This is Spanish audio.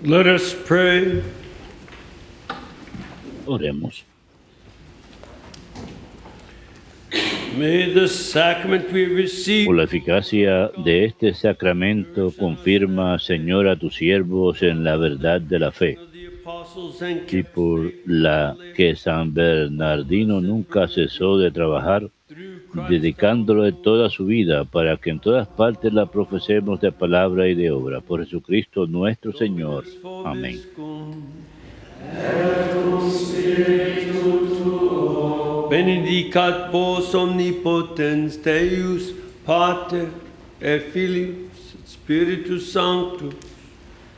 Let us pray. Oremos. May the sacrament we receive Por la eficacia de este sacramento, confirma, Señor, a tus siervos en la verdad de la fe, of the apostles and y por la que San Bernardino nunca cesó de trabajar, dedicándolo de toda su vida, para que en todas partes la profesemos de palabra y de obra. Por Jesucristo nuestro Señor. Amén. Benedicat vos omnipotens Deus, Pater et Filius et Spiritus Sanctus,